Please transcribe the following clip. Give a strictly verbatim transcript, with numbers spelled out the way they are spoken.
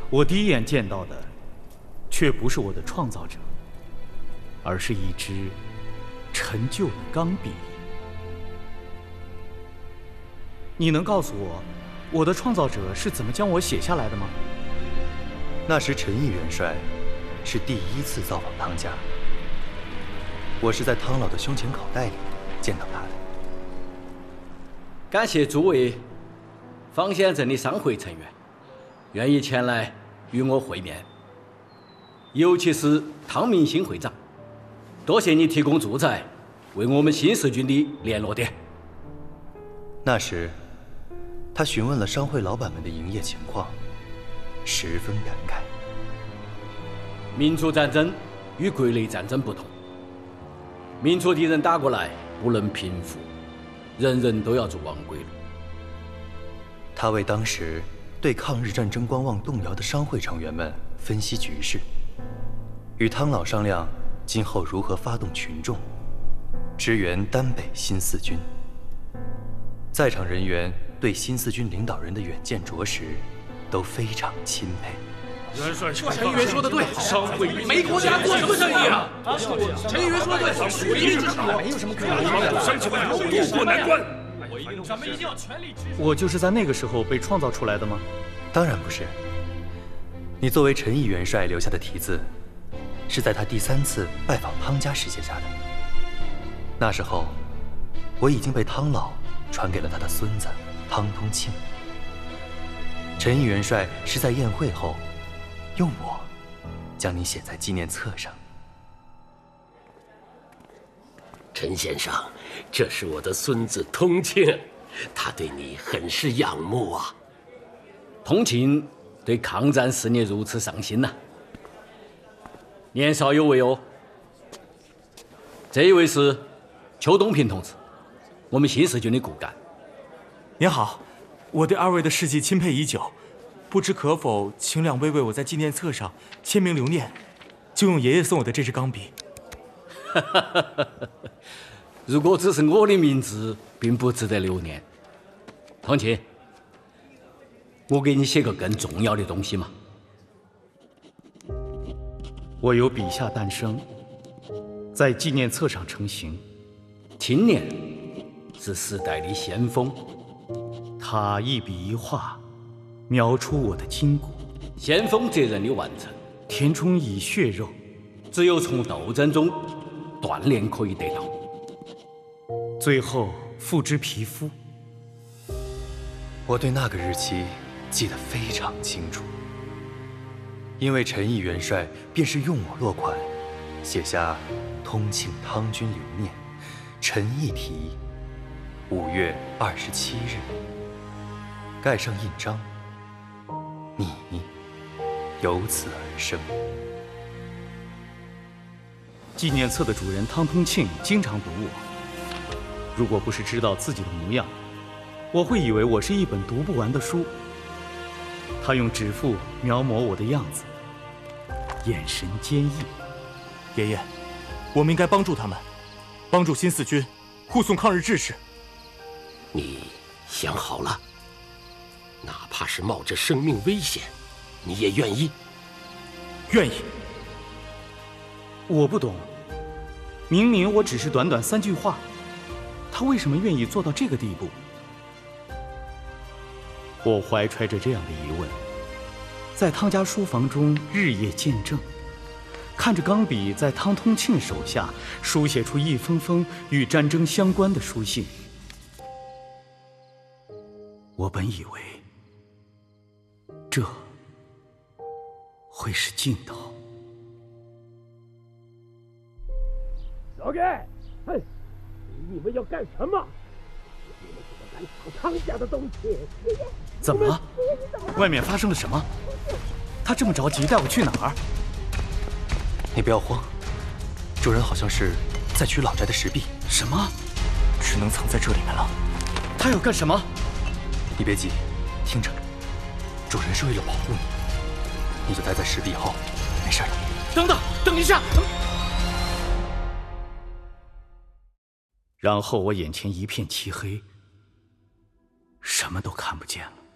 我第一眼见到的，却不是我的创造者，而是一支陈旧的钢笔。你能告诉我，我的创造者是怎么将我写下来的吗？ 那时陈毅元帅是第一次造访汤家，我是在汤老的胸前口袋里见到他的。 感谢诸位方县镇的商会成员愿意前来与我会面，尤其是汤明兴会长，多谢你提供住宅，为我们新四军的联络点。 那时，他询问了商会老板们的营业情况，十分感慨。 民族战争与国内战争不同，民族敌人打过来不能平复，人人都要走亡归路。 他为当时对抗日战争观望动摇的商会成员们分析局势，与汤老商量今后如何发动群众，支援丹北新四军。在场人员对新四军领导人的远见卓识都非常钦佩。 元帅，陈议员说的对，商会没国家做什么生意啊？陈议员说的对，属于之上没有什么可以帮助乡亲们渡过难关。咱们一定要全力支持。 我就是在那个时候被创造出来的吗？ 当然不是。你作为陈毅元帅留下的题字，是在他第三次拜访汤家时写下的。那时候，我已经被汤老传给了他的孙子汤通庆。陈毅元帅是在宴会后，用我将你写在纪念册上。 陈先生，这是我的孙子通庆，他对你很是仰慕啊。 通庆对抗战事业如此上心呐、啊，年少有为哦。这一位是邱东平同志，我们新四军的骨干。 您好，我对二位的事迹钦佩已久，不知可否请两位为我在纪念册上签名留念，就用爷爷送我的这支钢笔。 如果只是我的名字，并不值得留念。通庆，我给你写个更重要的东西嘛。 我由笔下诞生，在纪念册上成型。 青年是时代的先锋， 他一笔一画，描出我的筋骨。 先锋责任的完成， 填充以血肉， 只有从斗争中锻炼可以得到， 最后付之皮肤。 我对那个日期记得非常清楚，因为陈毅元帅便是用我落款，写下“通庆汤军留念，陈毅题，五月二十七日”，盖上印章，你由此而生。 纪念册的主人汤通庆经常读我，如果不是知道自己的模样，我会以为我是一本读不完的书。他用指腹描摹我的样子，眼神坚毅。 爷爷，我们应该帮助他们，帮助新四军护送抗日志士。 你想好了？哪怕是冒着生命危险，你也愿意？ 愿意。 我不懂，明明我只是短短三句话，他为什么愿意做到这个地步？我怀揣着这样的疑问，在汤家书房中日夜见证，看着钢笔在汤通庆手下书写出一封封与战争相关的书信。我本以为这会是尽头。 老盖，嘿，你们要干什么？你们怎么敢抢汤家的东西？ 怎么了？外面发生了什么？他这么着急带我去哪儿？ 你不要慌，主人好像是在取老宅的石壁。 什么？ 只能藏在这里面了。 他要干什么？ 你别急，听着，主人是为了保护你，你就待在石壁后，没事的。 等等，等一下！然后我眼前一片漆黑，什么都看不见了。